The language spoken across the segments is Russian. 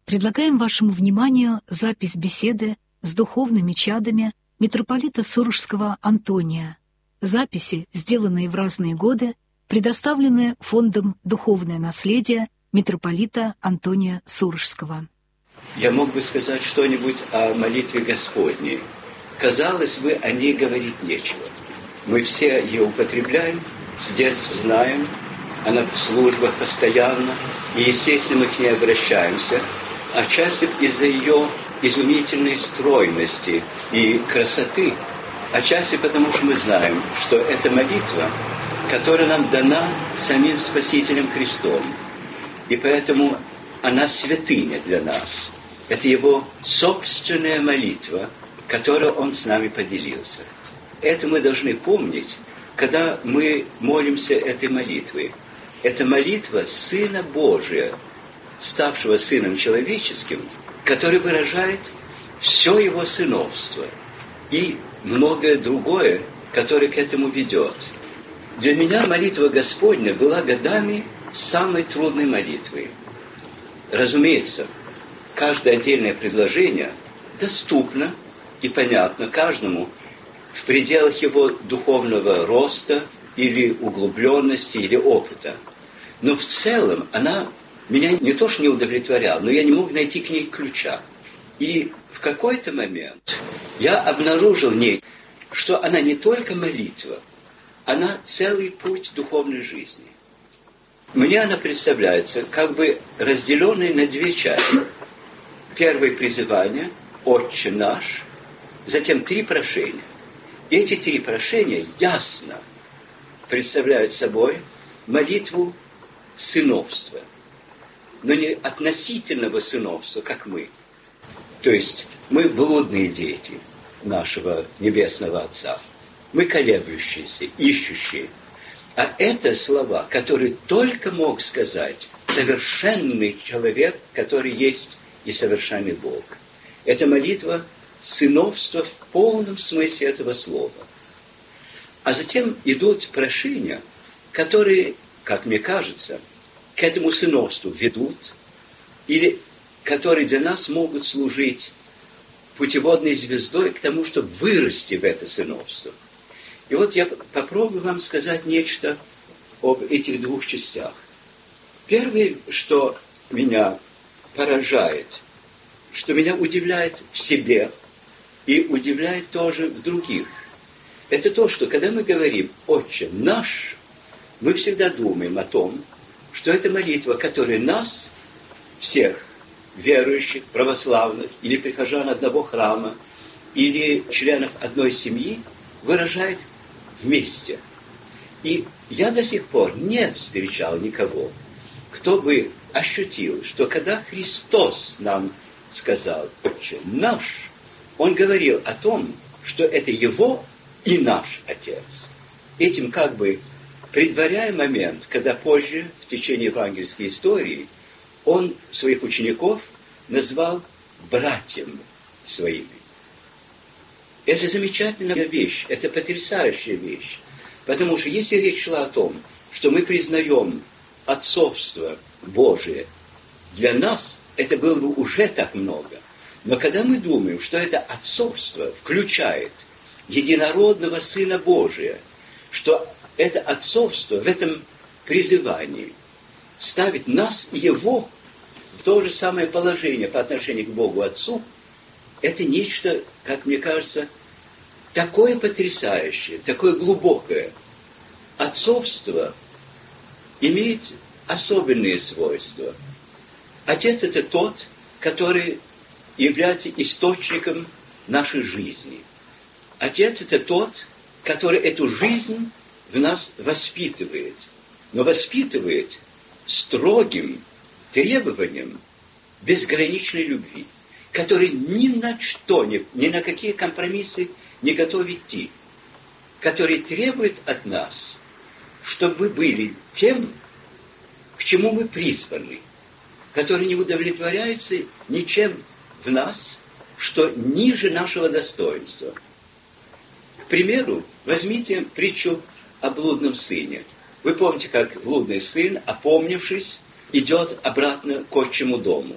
предлагаем вашему вниманию запись беседы с духовными чадами митрополита Сурожского Антония. Записи, сделанные в разные годы, предоставлены Фондом «Духовное наследие» митрополита Антония Сурожского. Я мог бы сказать что-нибудь о молитве Господней. Казалось бы, о ней говорить нечего. Мы все ее употребляем, с детства знаем, она в службах постоянно, и, естественно, мы к ней обращаемся, отчасти из-за ее изумительной стройности и красоты, отчасти потому, что мы знаем, что это молитва, которая нам дана самим Спасителем Христом, и поэтому она святыня для нас. Это Его собственная молитва, которой Он с нами поделился. Это мы должны помнить, когда мы молимся этой молитвой. Это молитва Сына Божия, ставшего Сыном Человеческим, который выражает все Его сыновство и многое другое, которое к этому ведет. Для меня молитва Господня была годами самой трудной молитвой. Разумеется, каждое отдельное предложение доступно и понятно каждому в пределах его духовного роста или углубленности, или опыта. Но в целом она меня не то что не удовлетворяла, но я не мог найти к ней ключа. И в какой-то момент я обнаружил в ней, что она не только молитва, она целый путь духовной жизни. Мне она представляется как бы разделенной на две части. Первое призывание «Отче наш», затем 3 прошения. И эти 3 прошения ясно представляют собой молитву сыновства, но не относительного сыновства, как мы. То есть мы блудные дети нашего Небесного Отца. Мы колеблющиеся, ищущие. А это слова, которые только мог сказать совершенный человек, который есть и совершенный Бог. Это молитва сыновства в полном смысле этого слова. А затем идут прошения, которые, как мне кажется, к этому сыновству ведут, или которые для нас могут служить путеводной звездой к тому, чтобы вырасти в это сыновство. И вот я попробую вам сказать нечто об этих 2 частях. Первое, что меня поражает, что меня удивляет в себе и удивляет тоже в других, это то, что когда мы говорим «Отче наш», мы всегда думаем о том, что это молитва, которая нас, всех верующих, православных, или прихожан одного храма, или членов одной семьи, выражает вместе. И я до сих пор не встречал никого, кто бы ощутил, что когда Христос нам сказал «Отче наш», Он говорил о том, что это Его и наш Отец. Этим как бы предваряя момент, когда позже, в течение евангельской истории, Он своих учеников назвал братьями своими. Это замечательная вещь, это потрясающая вещь. Потому что если речь шла о том, что мы признаем отцовство Божие, для нас это было бы уже так много. Но когда мы думаем, что это отцовство включает единородного Сына Божия, что это отцовство в этом призывании ставит нас и Его в то же самое положение по отношению к Богу Отцу, это нечто, как мне кажется, такое потрясающее, такое глубокое. Отцовство имеет особенные свойства. Отец – это тот, который является источником нашей жизни. Отец – это тот, который эту жизнь в нас воспитывает. Но воспитывает строгим требованием безграничной любви, который ни на что, ни на какие компромиссы не готов идти, который требует от нас, чтобы мы были тем, к чему мы призваны, который не удовлетворяется ничем в нас, что ниже нашего достоинства. К примеру, возьмите притчу о блудном сыне. Вы помните, как блудный сын, опомнившись, идет обратно к отчему дому.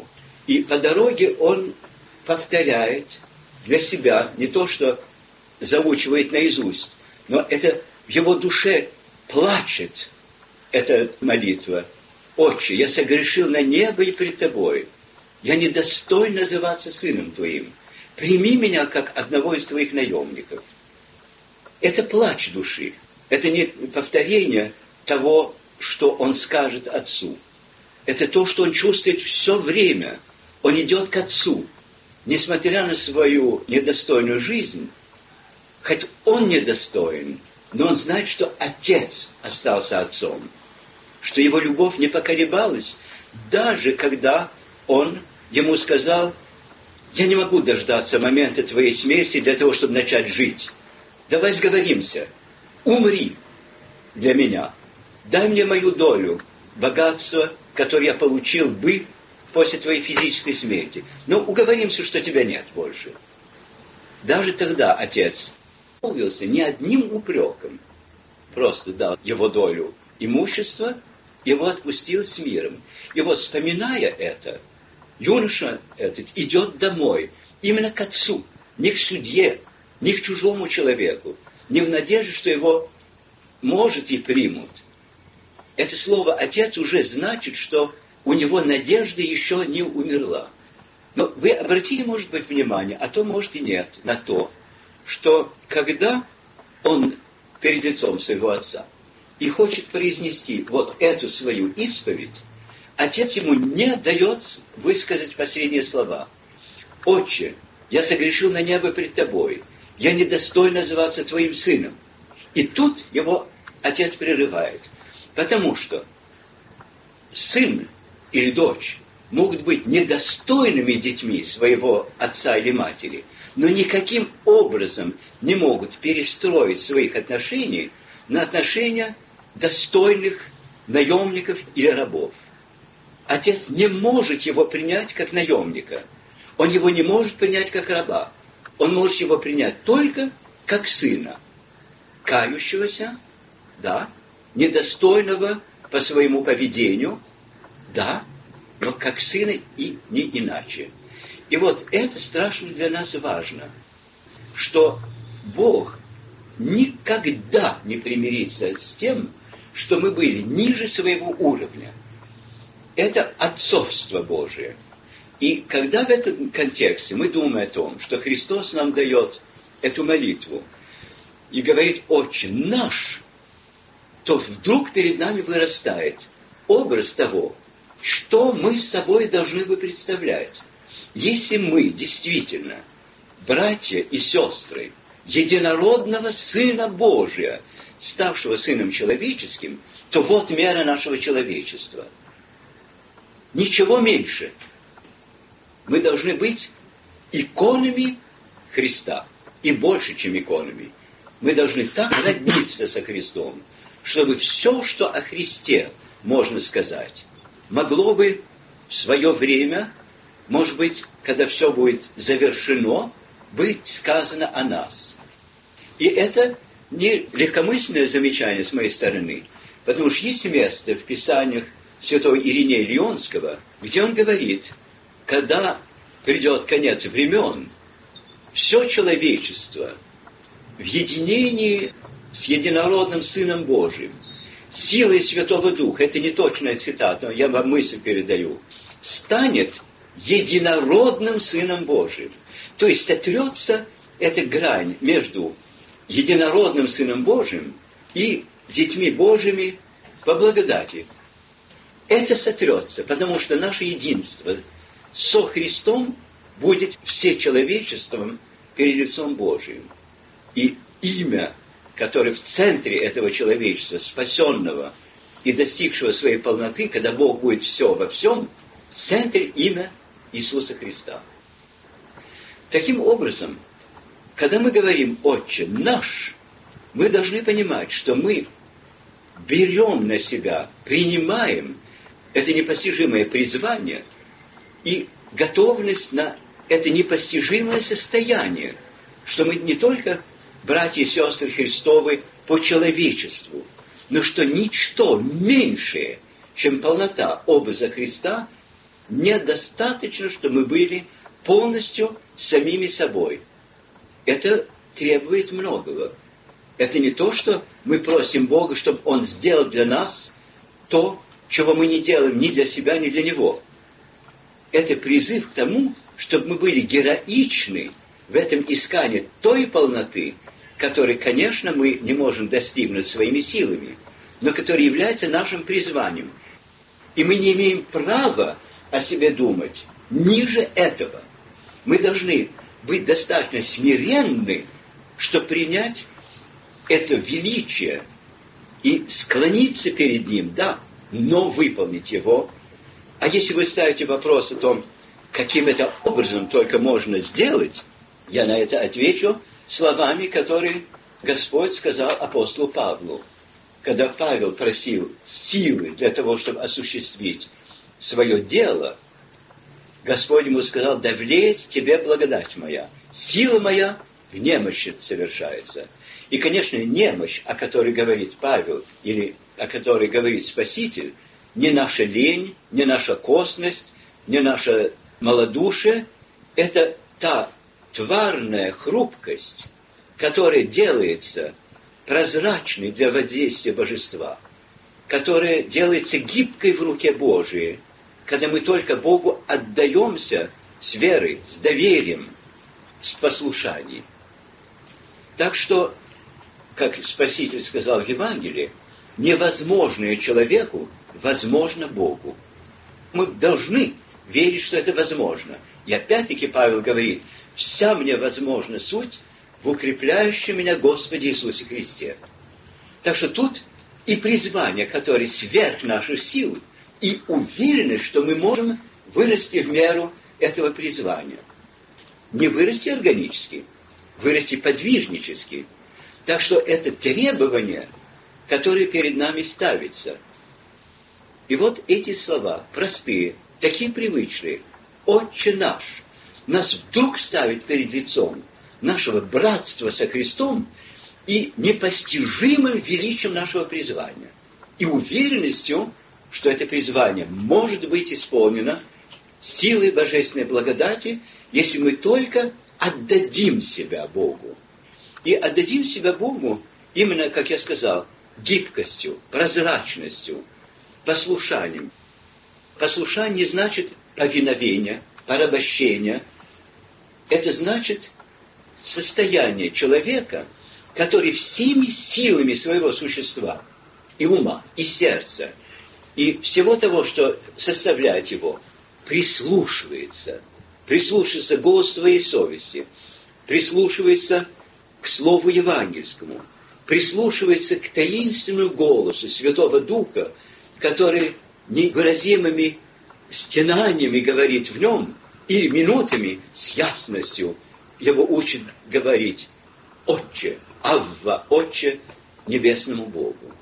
И по дороге он повторяет для себя не то, что заучивает наизусть, но это в его душе плачет эта молитва. «Отче, я согрешил на небо и пред Тобой. Я недостоин называться сыном Твоим. Прими меня, как одного из Твоих наемников». Это плач души. Это не повторение того, что он скажет Отцу. Это то, что он чувствует все время. Он идет к Отцу. Несмотря на свою недостойную жизнь, хоть он недостоин, но он знает, что Отец остался Отцом, что его любовь не поколебалась, даже когда он ему сказал: «Я не могу дождаться момента твоей смерти для того, чтобы начать жить. Давай сговоримся, умри для меня, дай мне мою долю богатства, которое я получил бы после твоей физической смерти. Но уговоримся, что тебя нет больше». Даже тогда Отец молвился не одним упреком, просто дал его долю имущества, его отпустил с миром. И вот, вспоминая это, юноша этот идет домой, именно к Отцу, не к судье, не к чужому человеку, не в надежде, что его, может, и примут. Это слово «отец» уже значит, что у него надежда еще не умерла. Но вы обратили, может быть, внимание, а то, может, и нет, на то, что когда он перед лицом своего отца и хочет произнести вот эту свою исповедь, отец ему не дает высказать последние слова. «Отче, я согрешил на небо пред Тобой, я недостоин называться Твоим сыном». И тут его отец прерывает, потому что сын или дочь могут быть недостойными детьми своего отца или матери, но никаким образом не могут перестроить своих отношений на отношения достойных наемников или рабов. Отец не может его принять как наемника. Он его не может принять как раба. Он может его принять только как сына, кающегося, да, недостойного по своему поведению, да, но как сына и не иначе. И вот это страшно для нас важно, что Бог никогда не примирится с тем, что мы были ниже своего уровня. Это отцовство Божие. И когда в этом контексте мы думаем о том, что Христос нам дает эту молитву и говорит «Отче наш», то вдруг перед нами вырастает образ того, что мы с собой должны бы представлять. Если мы действительно братья и сестры единородного Сына Божия, ставшего Сыном Человеческим, то вот мера нашего человечества. Ничего меньше. Мы должны быть иконами Христа. И больше, чем иконами. Мы должны так родниться со Христом, чтобы все, что о Христе можно сказать, могло бы в свое время, может быть, когда все будет завершено, быть сказано о нас. И это не легкомысленное замечание с моей стороны, потому что есть место в Писаниях святого Иринея Лионского, где он говорит, когда придет конец времен, все человечество в единении с единородным Сыном Божиим, силой Святого Духа, это не точная цитата, но я вам мысль передаю, станет единородным Сыном Божиим. То есть сотрется эта грань между единородным Сыном Божиим и детьми Божьими по благодати. Это сотрется, потому что наше единство со Христом будет всечеловечеством перед лицом Божиим. И имя, которое в центре этого человечества, спасенного и достигшего своей полноты, когда Бог будет все во всем, в центре имя Иисуса Христа. Таким образом, когда мы говорим «Отче наш», мы должны понимать, что мы берем на себя, принимаем это непостижимое призвание и готовность на это непостижимое состояние, что мы не только братья и сестры Христовы по человечеству, но что ничто меньшее, чем полнота образа Христа, недостаточно, чтобы мы были полностью самими собой. Это требует многого. Это не то, что мы просим Бога, чтобы Он сделал для нас то, чего мы не делаем ни для себя, ни для Него. Это призыв к тому, чтобы мы были героичны в этом искании той полноты, которой, конечно, мы не можем достигнуть своими силами, но которая является нашим призванием. И мы не имеем права о себе думать ниже этого. Мы должны быть достаточно смиренны, чтобы принять это величие и склониться перед ним, да, но выполнить его. А если вы ставите вопрос о том, каким это образом только можно сделать, я на это отвечу словами, которые Господь сказал апостолу Павлу. Когда Павел просил силы для того, чтобы осуществить свое дело, Господь ему сказал: «Да влеет тебе благодать моя, сила моя в немощи совершается». И, конечно, немощь, о которой говорит Павел, или о которой говорит Спаситель, не наша лень, не наша косность, не наше малодушие, это та тварная хрупкость, которая делается прозрачной для воздействия божества, которая делается гибкой в руке Божией, когда мы только Богу отдаемся с верой, с доверием, с послушанием. Так что, как Спаситель сказал в Евангелии, невозможное человеку возможно Богу. Мы должны верить, что это возможно. И опять-таки Павел говорит: «Вся мне возможна суть в укрепляющем меня Господе Иисусе Христе». Так что тут и призвание, которое сверх наших сил, и уверенность, что мы можем вырасти в меру этого призвания. Не вырасти органически, вырасти подвижнически. Так что это требование, которое перед нами ставится. И вот эти слова, простые, такие привычные: «Отче наш», нас вдруг ставит перед лицом нашего братства со Христом и непостижимым величием нашего призвания. И уверенностью, что это призвание может быть исполнено силой божественной благодати, если мы только отдадим себя Богу. И отдадим себя Богу именно, как я сказал, гибкостью, прозрачностью, послушанием. Послушание не значит повиновение, порабощение. Это значит состояние человека, который всеми силами своего существа, и ума, и сердца, и всего того, что составляет его, прислушивается к голосу своей совести, прислушивается к слову евангельскому, прислушивается к таинственному голосу Святого Духа, который невыразимыми стенаниями говорит в нем, и минутами с ясностью его учит говорить: «Отче, Авва, Отче, небесному Богу».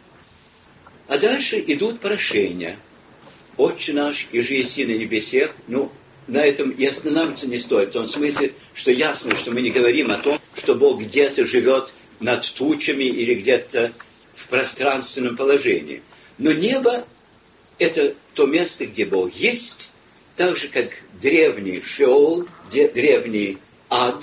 А дальше идут прошения. «Отче наш, иже еси на небесех». На этом и останавливаться не стоит, в том смысле, что ясно, что мы не говорим о том, что Бог где-то живет над тучами или где-то в пространственном положении. Но небо – это то место, где Бог есть, так же, как древний Шеол, древний ад,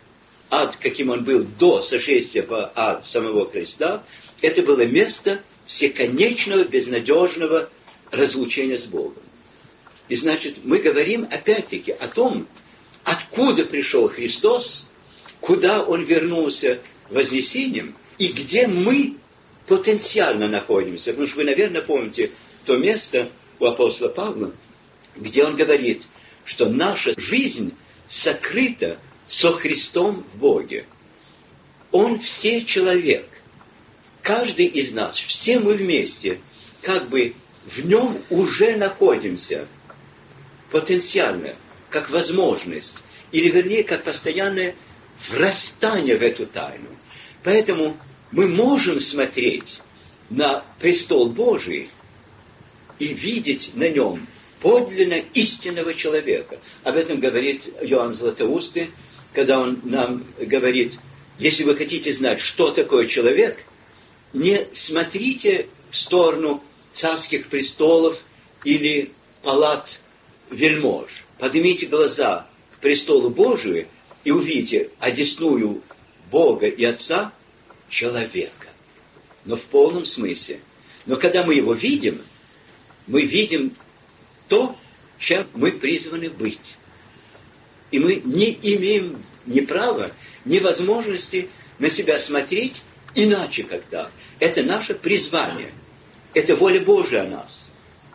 каким он был до сошествия в ад самого Христа, это было место всеконечного, безнадежного разлучения с Богом. И значит, мы говорим опять-таки о том, откуда пришел Христос, куда Он вернулся вознесением, и где мы потенциально находимся. Потому что вы, наверное, помните то место у апостола Павла, где он говорит, что наша жизнь сокрыта со Христом в Боге. Он все человек. Каждый из нас, все мы вместе, как бы в нем уже находимся потенциально, как возможность, или вернее, как постоянное врастание в эту тайну. Поэтому мы можем смотреть на престол Божий и видеть на нем подлинно истинного человека. Об этом говорит Иоанн Златоустый, когда он нам говорит: если вы хотите знать, что такое человек, не смотрите в сторону царских престолов или палат вельмож, поднимите глаза к престолу Божию и увидите одесную Бога и Отца человека. Но в полном смысле. Но когда мы его видим, мы видим то, чем мы призваны быть. И мы не имеем ни права, ни возможности на себя смотреть иначе, как так. Это наше призвание. Это воля Божия о нас.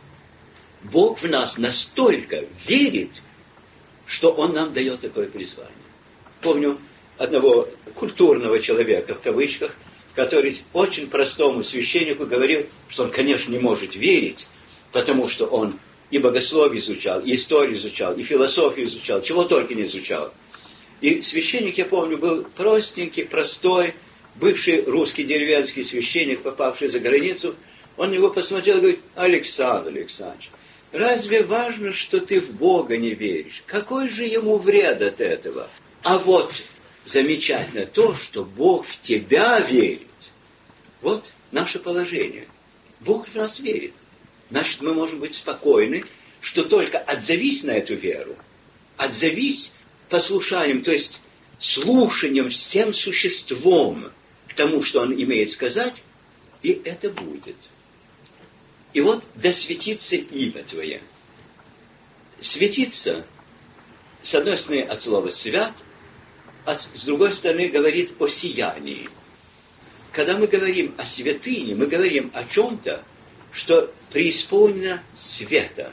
Бог в нас настолько верит, что Он нам дает такое призвание. Помню одного культурного человека, в кавычках, который очень простому священнику говорил, что он, конечно, не может верить, потому что он и богословие изучал, и историю изучал, и философию изучал, чего только не изучал. И священник, я помню, был простенький, простой, бывший русский деревенский священник, попавший за границу. Он на него посмотрел и говорит: Александр Александрович, разве важно, что ты в Бога не веришь? Какой же ему вред от этого? А вот замечательно то, что Бог в тебя верит. Вот наше положение. Бог в нас верит. Значит, мы можем быть спокойны, что только отзовись на эту веру, отзовись послушанием, то есть слушанием всем существом к тому, что Он имеет сказать, и это будет. И вот да светится имя Твое. Светиться, с одной стороны, от слова «свят», а с другой стороны, говорит о сиянии. Когда мы говорим о святыне, мы говорим о чем-то, что преисполнено света.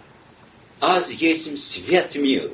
Аз есть свет миру.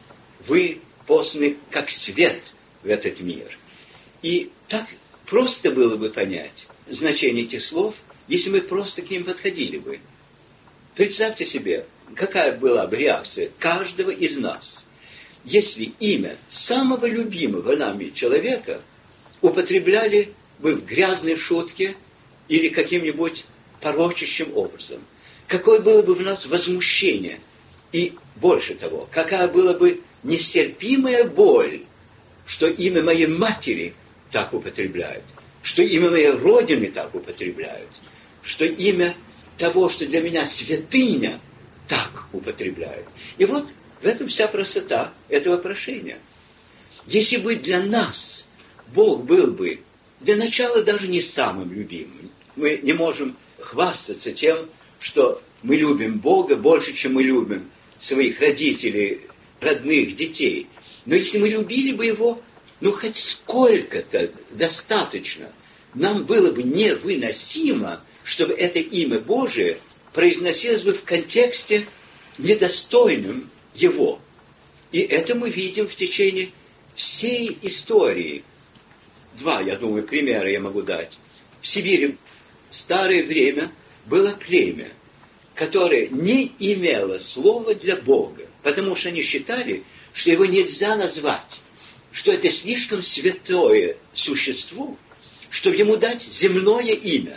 Вы посланы как свет в этот мир. И так просто было бы понять значение этих слов, если мы просто к ним подходили бы. Представьте себе, какая была бы реакция каждого из нас, если имя самого любимого нами человека употребляли бы в грязной шутке или каким-нибудь порочащим образом. Какое было бы в нас возмущение. И больше того, какая была бы нестерпимая боль, что имя моей матери так употребляют, что имя моей Родины так употребляют, что имя того, что для меня святыня, так употребляют. И вот в этом вся простота этого прошения. Если бы для нас Бог был бы для начала даже не самым любимым, мы не можем хвастаться тем, что мы любим Бога больше, чем мы любим своих родителей, родных, детей. Но если мы любили бы Его, хоть сколько-то достаточно, нам было бы невыносимо, чтобы это имя Божие произносилось бы в контексте недостойным Его. И это мы видим в течение всей истории. Два, я думаю, примера я могу дать. В Сибири в старое время было племя, которое не имело слова для Бога, потому что они считали, что его нельзя назвать, что это слишком святое существо, чтобы ему дать земное имя.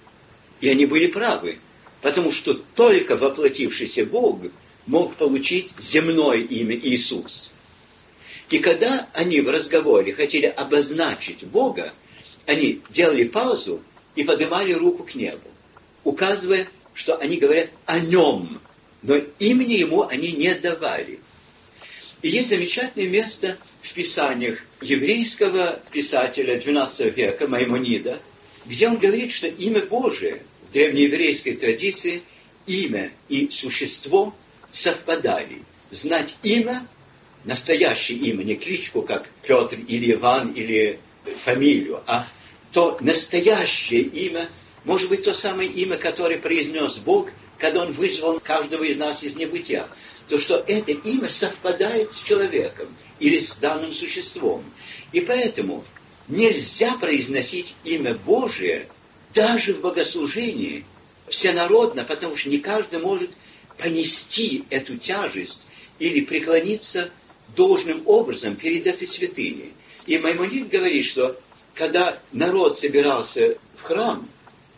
И они были правы, потому что только воплотившийся Бог мог получить земное имя Иисус. И когда они в разговоре хотели обозначить Бога, они делали паузу и поднимали руку к небу, указывая, что они говорят о Нем, но имени Ему они не давали. И есть замечательное место в писаниях еврейского писателя XII века Маймонида, где он говорит, что имя Божие в древнееврейской традиции, имя и существо совпадали. Знать имя, настоящее имя, не кличку, как Петр или Иван, или фамилию, а то настоящее имя, может быть, то самое имя, которое произнес Бог, когда Он вызвал каждого из нас из небытия. То, что это имя совпадает с человеком или с данным существом. И поэтому нельзя произносить имя Божие даже в богослужении всенародно, потому что не каждый может понести эту тяжесть или преклониться должным образом перед этой святыней. И Маймонид говорит, что когда народ собирался в храм,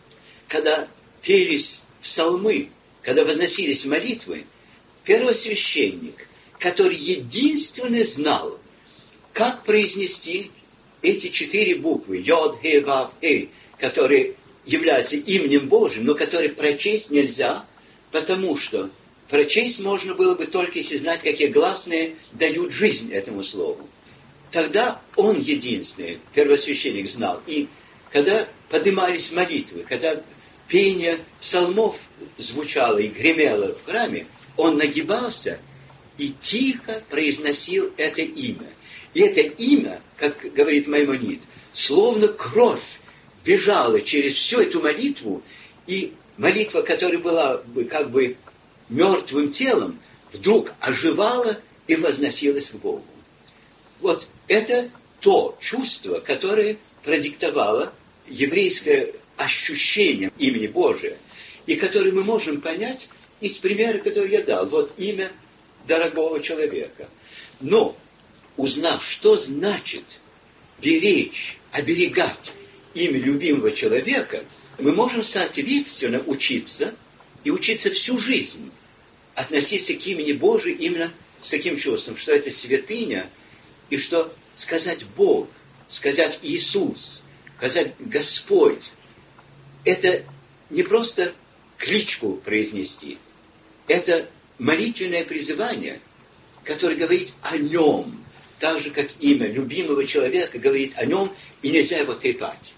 когда пелись псалмы, когда возносились молитвы, первосвященник, который единственно знал, как произнести эти 4 буквы, Йод, Хе, Вав, Хе, которые являются именем Божьим, но которые прочесть нельзя, потому что прочесть можно было бы только если знать, какие гласные дают жизнь этому слову. Тогда он единственный, первосвященник, знал. И когда поднимались молитвы, когда пение псалмов звучало и гремело в храме, он нагибался и тихо произносил это имя. И это имя, как говорит Маймонид, словно кровь бежала через всю эту молитву, и молитва, которая была бы как бы мертвым телом, вдруг оживала и возносилась к Богу. Вот это то чувство, которое продиктовало еврейское ощущение имени Божия, и которое мы можем понять из примера, который я дал. Вот имя дорогого человека. Но, узнав, что значит беречь, оберегать имя любимого человека, мы можем соответственно учиться, и учиться всю жизнь, относиться к имени Божию именно с таким чувством, что это святыня, и что сказать Бог, сказать Иисус, сказать Господь, это не просто кличку произнести, это молитвенное призывание, которое говорит о Нем, так же, как имя любимого человека говорит о Нем, и нельзя его трепать.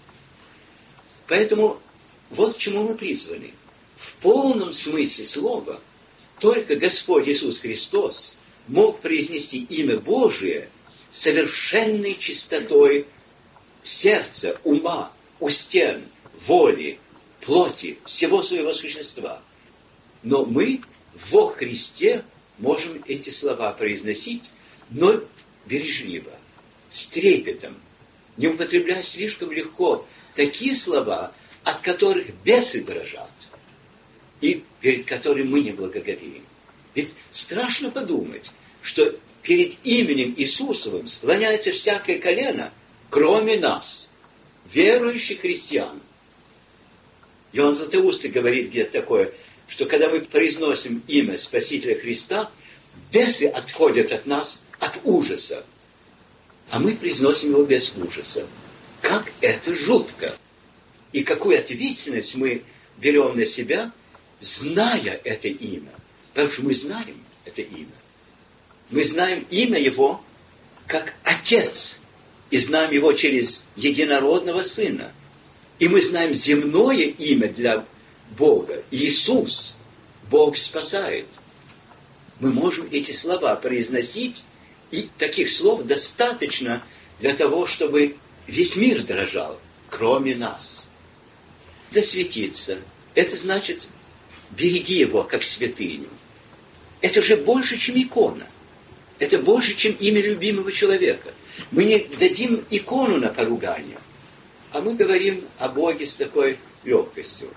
Поэтому вот к чему мы призваны. В полном смысле слова только Господь Иисус Христос мог произнести имя Божие совершенной чистотой сердца, ума, устен, воли, плоти, всего своего существа. Но мы во Христе можем эти слова произносить, но бережливо, с трепетом, не употребляя слишком легко такие слова, от которых бесы дрожат, и перед которыми мы не благоговеем. Ведь страшно подумать, что перед именем Иисусовым склоняется всякое колено, кроме нас, верующих христиан. Иоанн Златоуст говорит где-то такое, что когда мы произносим имя Спасителя Христа, бесы отходят от нас от ужаса, а мы произносим его без ужаса. Как это жутко! И какую ответственность мы берем на себя, зная это имя. Потому что мы знаем это имя. Мы знаем имя Его как Отец. И знаем Его через единородного Сына. И мы знаем земное имя для Бога. Иисус. Бог спасает. Мы можем эти слова произносить, и таких слов достаточно для того, чтобы весь мир дрожал, кроме нас. Да светится. Это значит, береги его, как святыню. Это же больше, чем икона. Это больше, чем имя любимого человека. Мы не дадим икону на поругание, а мы говорим о Боге с такой легкостью.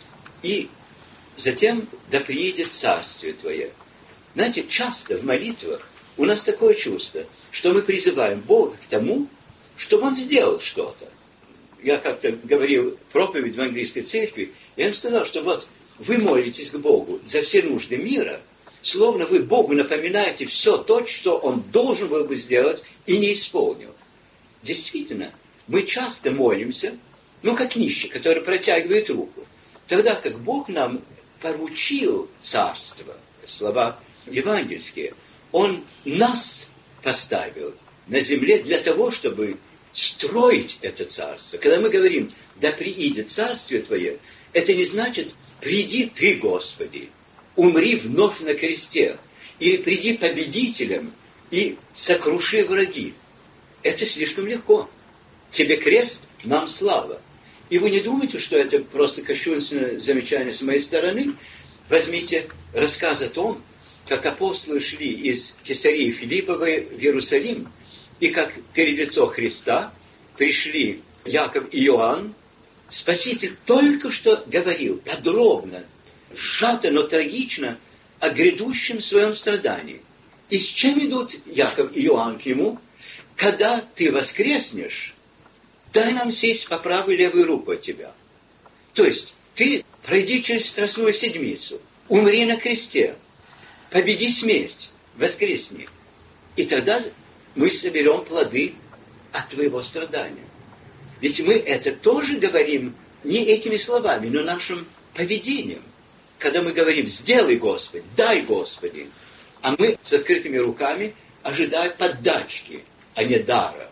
И затем, да приедет Царствие Твое. Знаете, часто в молитвах у нас такое чувство, что мы призываем Бога к тому, чтобы Он сделал что-то. Я как-то говорил проповедь в английской церкви, и я им сказал, что вот вы молитесь к Богу за все нужды мира, словно вы Богу напоминаете все то, что Он должен был бы сделать и не исполнил. Действительно, мы часто молимся, как нищий, который протягивает руку, тогда как Бог нам поручил царство, слова евангельские, Он нас поставил на земле для того, чтобы строить это царство. Когда мы говорим, да приидет царствие Твое, это не значит, приди Ты, Господи, умри вновь на кресте, или приди победителем и сокруши враги. Это слишком легко. Тебе крест, нам слава. И вы не думаете, что это просто кощунственное замечание с моей стороны? Возьмите рассказ о том, как апостолы шли из Кесарии Филипповой в Иерусалим, и как перед лицо Христа пришли Яков и Иоанн. Спаситель только что говорил подробно, сжато, но трагично о грядущем своем страдании. И с чем идут Яков и Иоанн к нему? Когда ты воскреснешь, дай нам сесть по правую и левую руку от тебя. То есть, ты пройди через страстную седмицу, умри на кресте, победи смерть, воскресни. И тогда мы соберем плоды от твоего страдания. Ведь мы это тоже говорим не этими словами, но нашим поведением. когда мы говорим «сделай, Господи», «дай, Господи», а мы с открытыми руками ожидаем поддачки, а не дара.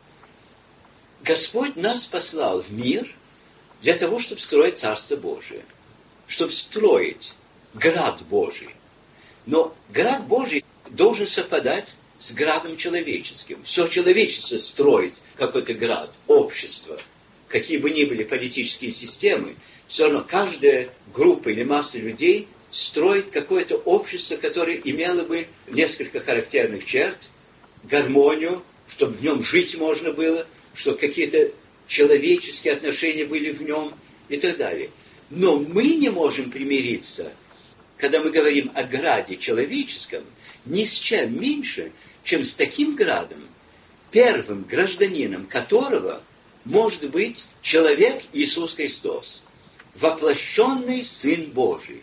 Господь нас послал в мир для того, чтобы строить Царство Божие, чтобы строить град Божий. Но град Божий должен совпадать с градом человеческим. Все человечество строит какой-то град, общество, какие бы ни были политические системы, все равно каждая группа или масса людей строит какое-то общество, которое имело бы несколько характерных черт, гармонию, чтобы в нем жить можно было, чтобы какие-то человеческие отношения были в нем и так далее. Но мы не можем примириться, когда мы говорим о граде человеческом, ни с чем меньше, чем с таким градом, первым гражданином которого может быть человек Иисус Христос, воплощенный Сын Божий.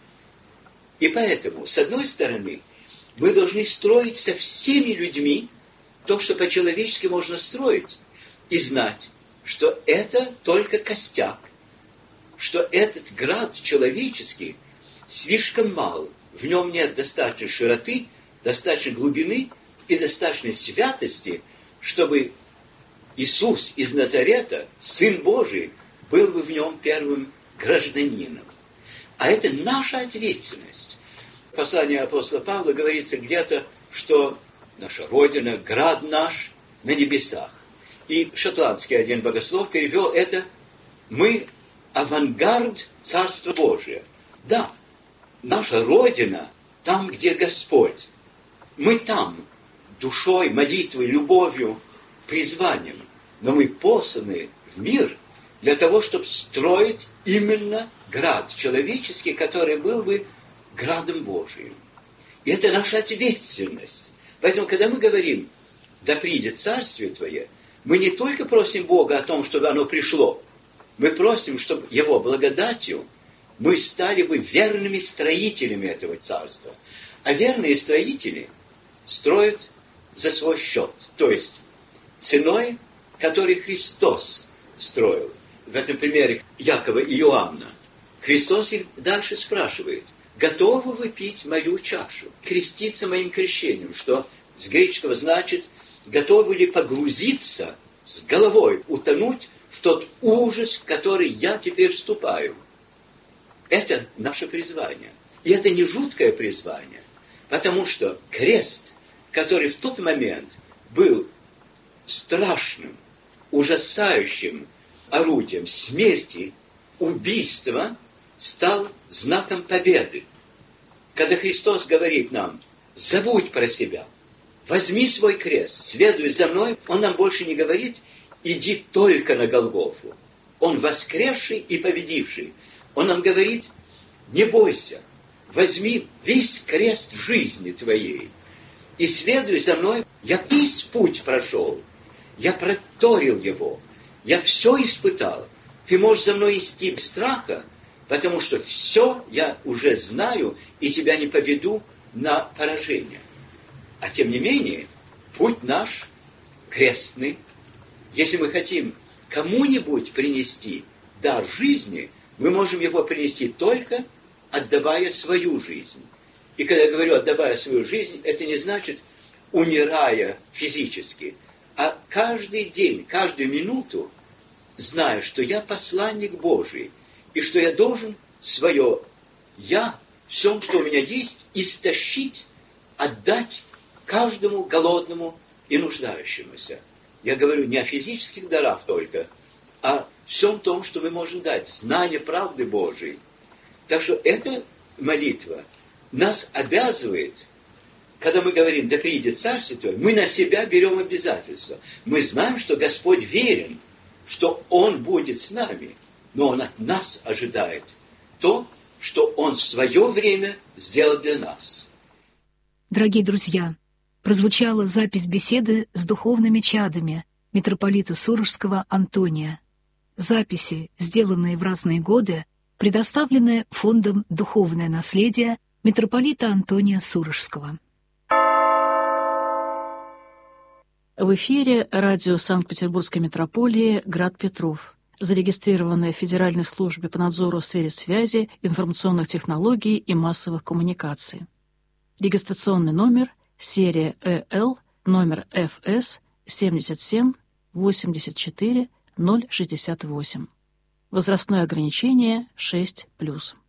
И поэтому, с одной стороны, мы должны строить со всеми людьми то, что по-человечески можно строить, и знать, что это только костяк, что этот град человеческий слишком мал, в нем нет достаточной широты, достаточной глубины и достаточной святости, чтобы Иисус из Назарета, Сын Божий, был бы в нем первым гражданином. А это наша ответственность. В послании апостола Павла говорится где-то, что наша Родина, град наш на небесах. И шотландский один богослов перевел это: мы авангард Царства Божия. Да, наша Родина там, где Господь. Мы там душой, молитвой, любовью, призванием. Но мы посланы в мир для того, чтобы строить именно град человеческий, который был бы градом Божиим. И это наша ответственность. Поэтому, когда мы говорим «да придет Царствие Твое», мы не только просим Бога о том, чтобы оно пришло, мы просим, чтобы Его благодатью мы стали бы верными строителями этого Царства. А верные строители строят за свой счет, то есть ценой, которой Христос строил. В этом примере Якова и Иоанна. Христос их дальше спрашивает: готовы вы пить мою чашу, креститься моим крещением, что с греческого значит готовы ли погрузиться с головой, утонуть в тот ужас, в который я теперь вступаю. Это наше призвание. И это не жуткое призвание, потому что крест, который в тот момент был страшным, ужасающим орудием смерти, убийства, стал знаком победы. Когда Христос говорит нам: забудь про себя, возьми свой крест, следуй за мной, Он нам больше не говорит: иди только на Голгофу. Он воскресший и победивший. Он нам говорит: не бойся, возьми весь крест жизни твоей и следуй за мной. Я весь путь прошел, я проторил его, я все испытал. Ты можешь за мной идти без страха, потому что все я уже знаю и тебя не поведу на поражение. А тем не менее, путь наш крестный. Если мы хотим кому-нибудь принести дар жизни, мы можем его принести только отдавая свою жизнь. И когда я говорю «отдавая свою жизнь», это не значит умирая физически, а каждый день, каждую минуту, зная, что я посланник Божий, и что я должен свое «я», все, что у меня есть, истощить, отдать каждому голодному и нуждающемуся. Я говорю не о физических дарах только, а всем том, что мы можем дать, знание правды Божией. Так что эта молитва нас обязывает, когда мы говорим «да придет Царствие Твое», мы на себя берем обязательства. Мы знаем, что Господь верен, что Он будет с нами, но Он от нас ожидает то, что Он в свое время сделал для нас. Дорогие друзья, прозвучала запись беседы с духовными чадами митрополита Сурожского Антония. Записи, сделанные в разные годы, предоставлены Фондом «Духовное наследие» митрополита Антония Сурожского. В эфире радио Санкт-Петербургской митрополии «Град Петров». зарегистрированная в Федеральной службе по надзору в сфере связи, информационных технологий и массовых коммуникаций. Регистрационный номер серия ЭЛ, номер ФС 77 84 068. Возрастное ограничение 6+.